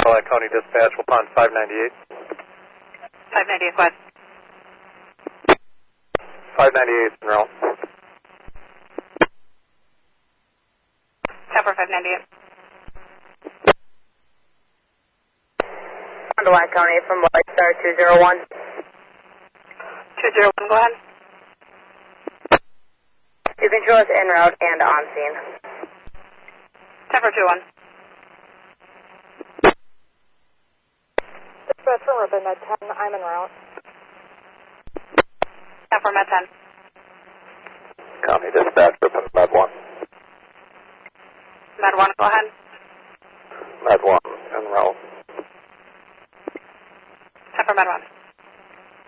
Lehigh County Dispatch, Waupun 598. 598, go ahead. 598 en route. 10 for 598. Lehigh County from White Star 201. 201, go ahead. You can show us en route and on scene. 10 for 21. Dispatch from Ribbon at 10, I'm en route. 10 for Med 10. County Dispatch, Ribbon, Med 1. Med 1, go ahead. Med 1 en route. 10 for Med 1.